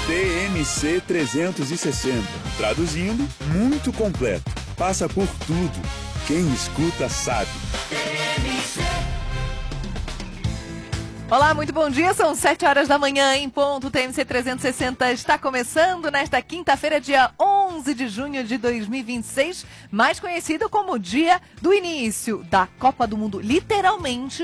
TMC 360. Traduzindo, muito completo. Passa por tudo. Quem escuta sabe. Olá, muito bom dia, são 7 horas da manhã em ponto, o TMC 360 está começando nesta quinta-feira, dia 11 de junho de 2026, mais conhecido como o dia do início da Copa do Mundo, literalmente